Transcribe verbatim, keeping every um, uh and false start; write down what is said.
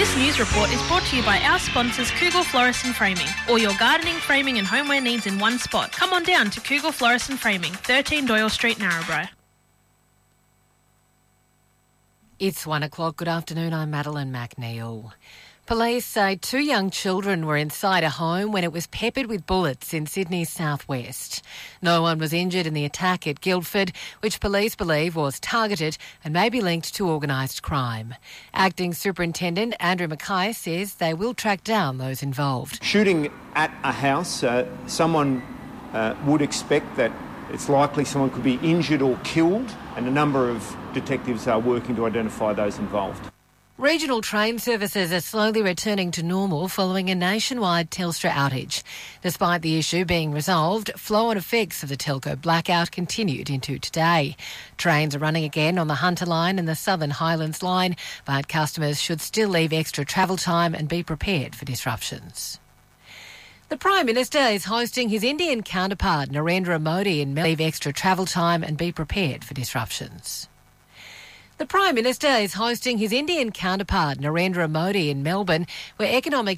This news report is brought to you by our sponsors Kugel Florist and Framing. All your gardening, framing and homeware needs in one spot. Come on down to Kugel Florist and Framing, thirteen Doyle Street, Narrabri. It's one o'clock. Good afternoon. I'm Madeline McNeil. Police say two young children were inside a home when it was peppered with bullets in Sydney's southwest. No one was injured in the attack at Guildford, which police believe was targeted and may be linked to organised crime. Acting Superintendent Andrew Mackay says they will track down those involved. Shooting at a house, uh, someone uh, would expect that it's likely someone could be injured or killed, and a number of detectives are working to identify those involved. Regional train services are slowly returning to normal following a nationwide Telstra outage. Despite the issue being resolved, flow and effects of the telco blackout continued into today. Trains are running again on the Hunter Line and the Southern Highlands Line, but customers should still leave extra travel time and be prepared for disruptions. The Prime Minister is hosting his Indian counterpart Narendra Modi in Melbourne. Leave extra travel time and be prepared for disruptions. The Prime Minister is hosting his Indian counterpart Narendra Modi in Melbourne, where economic